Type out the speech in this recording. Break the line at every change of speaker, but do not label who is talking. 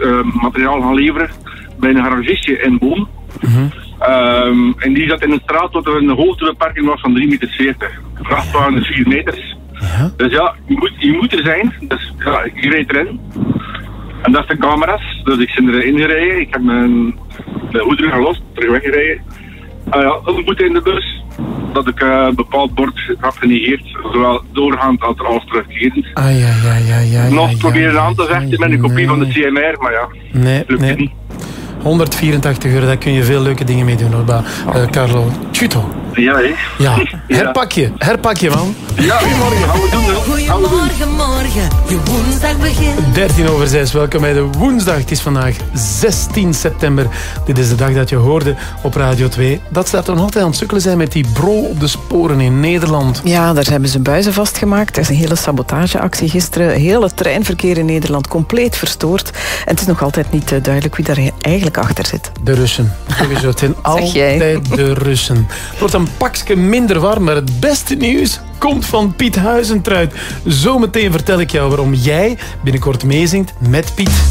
materiaal gaan leveren bij een garagistje in Boom. En die zat in een straat tot er een hoogtebeperking was van 3,40 meter. De vrachtwagen is 4 meters. Dus ja, je moet er zijn. Dus ja, ik reed erin. En dat zijn camera's. Dus ik ben erin gereden. Ik heb mijn hoeder gelost, terug weggereden. Ik moet in de bus. Dat ik een bepaald bord heb genegeerd. Zowel doorgaand als terugkerend. Nog proberen aan te vechten met een kopie van de CMR, maar ja, lukt niet.
184 euro, daar kun je veel leuke dingen mee doen, hoor. Carlo Ciuto.
Ja, hè?
Ja, herpak je, man.
Ja, goedemorgen, gaan we doen.
Goedemorgen, morgen, je woensdag begint.
5:13, welkom bij de woensdag. Het is vandaag 16 september. Dit is de dag dat je hoorde op Radio 2 dat ze nog altijd aan het sukkelen zijn met die bro op de sporen in Nederland.
Ja, daar hebben ze buizen vastgemaakt. Er is een hele sabotageactie gisteren. Heel het treinverkeer in Nederland compleet verstoord. En het is nog altijd niet duidelijk wie daar eigenlijk achter zit.
De Russen. Sowieso, het zijn altijd de Russen. Het wordt een pakje minder warm, maar het beste nieuws komt van Piet Huizentruid. Zometeen vertel ik jou waarom jij binnenkort meezingt met Piet.